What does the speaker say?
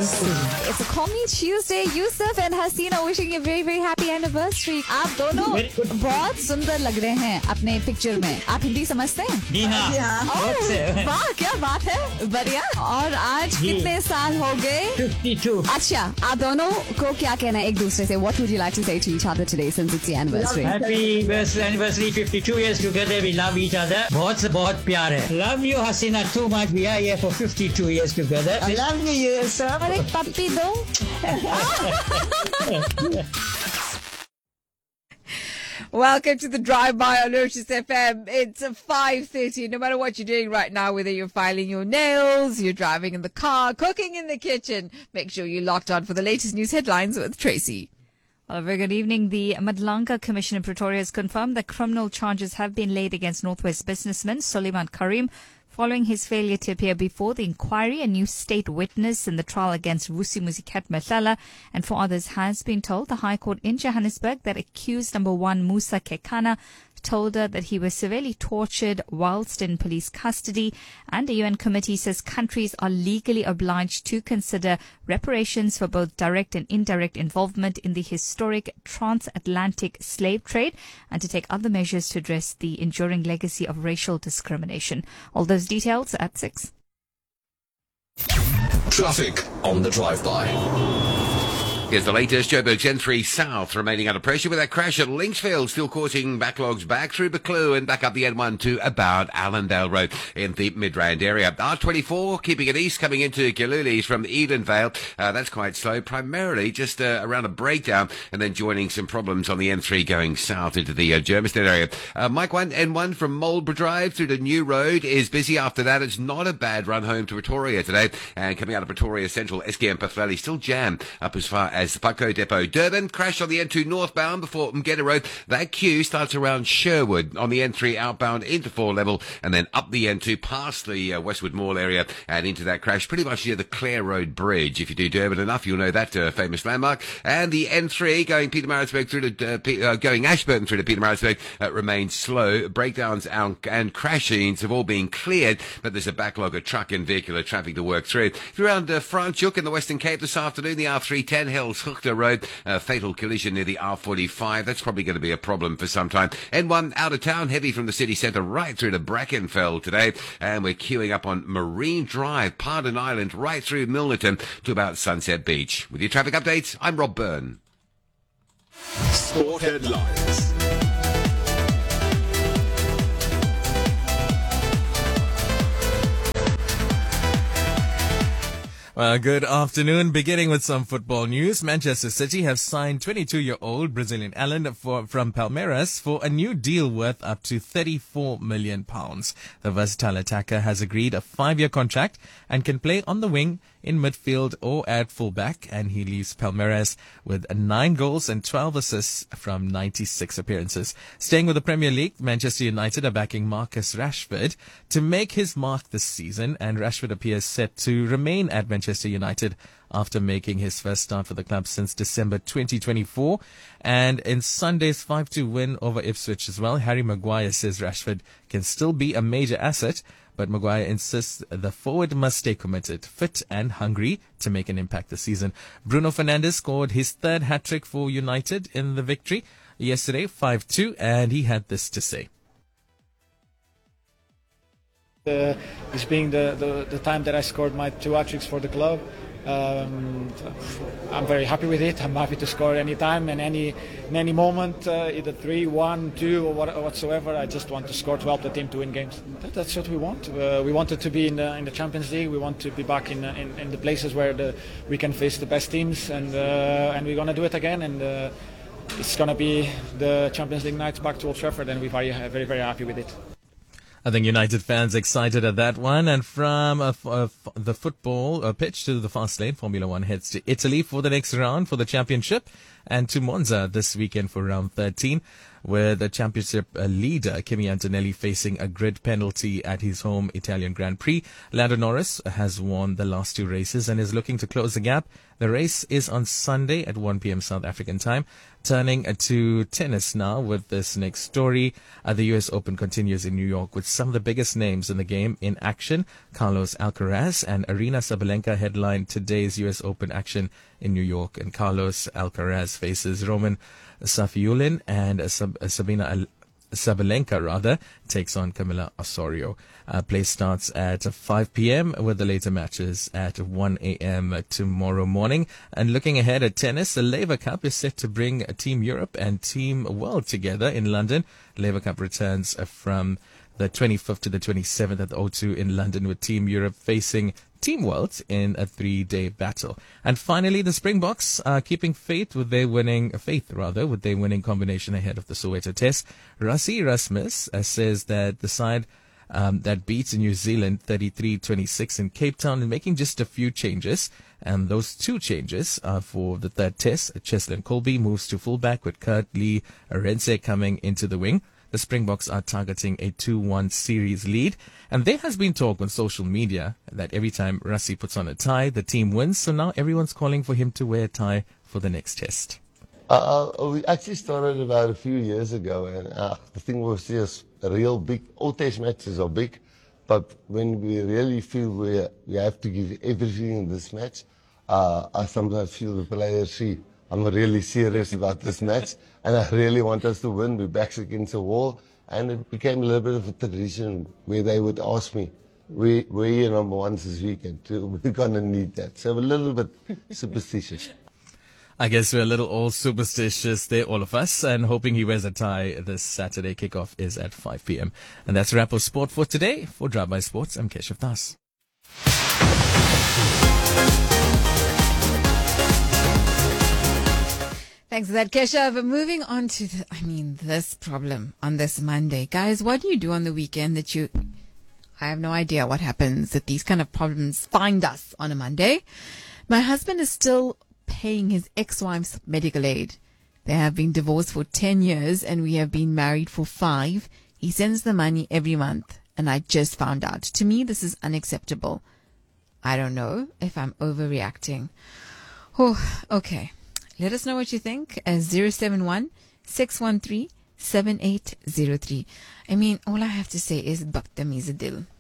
It's a Call Me Tuesday. Yusuf and Hasina wishing you a very very happy anniversary. आप दोनों बहुत सुंदर लग रहे हैं अपने पिक्चर में. आप हिंदी समझते हैं? जी हाँ. वाह क्या बात है. बढ़िया. और आज कितने साल हो गए? 52. अच्छा, आप दोनों को क्या कहना है एक दूसरे से? What would you like to say to each other today since it's the anniversary? Happy anniversary, 52 years together. We love each other. बहुत से बहुत प्यार है. Love you, Hasina, too much. We are here for 52 years together. I love you, Yusuf. और एक पप्पी दो. Welcome to the drive-by on Ocean FM. It's 5:30. No matter what you're doing right now, whether you're filing your nails, you're driving in the car, cooking in the kitchen, make sure you're locked on for the latest news headlines with Tracy. Well, a very good evening. The Madlanka Commission in Pretoria has confirmed that criminal charges have been laid against Northwest businessman Suleiman Karim following his failure to appear before the inquiry. A new state witness in the trial against Vusi Musikat Mahlala and four others has been told the High Court in Johannesburg that accused number 1 Musa Kekana told her that he was severely tortured whilst in police custody, and the UN committee says countries are legally obliged to consider reparations for both direct and indirect involvement in the historic transatlantic slave trade and to take other measures to address the enduring legacy of racial discrimination. All those details at 6. Traffic on the drive-by. Here's the latest. Joburg's N3 South remaining under pressure with that crash at Linksfield still causing backlogs back through Buccleuch and back up the N1 to about Allendale Road in the Midrand area. R24 keeping it east coming into Killulees from Edenvale. That's quite slow, primarily just around a breakdown and then joining some problems on the N3 going south into the Germiston area. Mike 1, N1 from Marlborough Drive through to New Road is busy. After that, it's not a bad run home to Pretoria today. And coming out of Pretoria Central, SKM Perth Valley still jammed up as far as the Pucko Depot. Durban, crash on the N2 northbound before Mgeta Road. That queue starts around Sherwood on the N3 outbound into 4 level and then up the N2 past the Westwood Mall area and into that crash pretty much near the Clare Road Bridge. If you do Durban enough, you'll know that famous landmark. And the N3 going Pietermaritzburg through to going Ashburton through to Pietermaritzburg remains slow. Breakdowns and crashings have all been cleared, but there's a backlog of truck and vehicular traffic to work through. If you're around Franschhoek in the Western Cape this afternoon, the R310 Hills Hoogte Road, fatal collision near the R45. That's probably going to be a problem for some time. N1 out of town, heavy from the city centre right through to Brackenfell today. And we're queuing up on Marine Drive, Pardon Island, right through Milnerton to about Sunset Beach. With your traffic updates, I'm Rob Byrne. Sport headlines. Well, good afternoon. Beginning with some football news. Manchester City have signed 22-year-old Brazilian Allen from Palmeiras for a new deal worth up to £34 million. The versatile attacker has agreed a 5-year contract and can play on the wing, in midfield or at fullback, and he leaves Palmeiras with 9 goals and 12 assists from 96 appearances. Staying with the Premier League, Manchester United are backing Marcus Rashford to make his mark this season, and Rashford appears set to remain at Manchester United after making his first start for the club since December 2024. And in Sunday's 5-2 win over Ipswich as well, Harry Maguire says Rashford can still be a major asset, but Maguire insists the forward must stay committed, fit and hungry to make an impact this season. Bruno Fernandes scored his 3rd hat-trick for United in the victory yesterday, 5-2, and he had this to say. This being the time that I scored my 2 hat-tricks for the club, I'm very happy with it. I'm happy to score any time and in any moment, either 3, 1, 2 or whatsoever. I just want to score to help the team to win games. That's what we want. We wanted to be in the Champions League. We want to be back in the places where we can face the best teams, and we're gonna do it again. And it's gonna be the Champions League nights back to Old Trafford, and we're very, very happy with it. I think United fans excited at that one. And from the football pitch to the fast lane, Formula One heads to Italy for the next round for the championship and to Monza this weekend for round 13. with the championship leader Kimi Antonelli facing a grid penalty at his home Italian Grand Prix. Lando Norris has won the last 2 races and is looking to close the gap. The race is on Sunday at 1 p.m. South African time. Turning to tennis now with this next story. The US Open continues in New York with some of the biggest names in the game in action. Carlos Alcaraz and Aryna Sabalenka headline today's US Open action in New York. And Carlos Alcaraz faces Roman Safiullin, and Sabina Sabalenka takes on Camila Osorio. Play starts at 5 p.m. with the later matches at 1 a.m. tomorrow morning. And looking ahead at tennis, the Laver Cup is set to bring Team Europe and Team World together in London. Laver Cup returns from the 25th to the 27th at the O2 in London, with Team Europe facing Team World in a 3-day battle. And finally, the Springboks are keeping faith with their winning combination ahead of the Soweto Test. Rassie Erasmus says that the side that beats New Zealand 33-26 in Cape Town is making just a few changes. And those 2 changes are for the third test. Cheslin Colby moves to fullback with Kurt Lee Arendse coming into the wing. The Springboks are targeting a 2-1 series lead. And there has been talk on social media that every time Rassie puts on a tie, the team wins. So now everyone's calling for him to wear a tie for the next test. We actually started about a few years ago, and the thing was just a real big, all test matches are big, but when we really feel we have to give everything in this match, I sometimes feel the players see I'm really serious about this match, and I really want us to win. We're backs against the wall, and it became a little bit of a tradition where they would ask me, where are number ones this weekend? We're going to need that. So a little bit superstitious. I guess we're a little all superstitious there, all of us, and hoping he wears a tie this Saturday. Kickoff is at 5 p.m. And that's a wrap of sport for today. For Drive by Sports, I'm Keshav Das. Thanks for that, Keshav. Moving on to, this problem on this Monday. Guys, what do you do on the weekend I have no idea what happens that these kind of problems find us on a Monday. My husband is still paying his ex-wife's medical aid. They have been divorced for 10 years and we have been married for 5. He sends the money every month and I just found out. To me, this is unacceptable. I don't know if I'm overreacting. Oh, okay. Let us know what you think at 071-613-7803. All I have to say is Bakhtamiz Dil.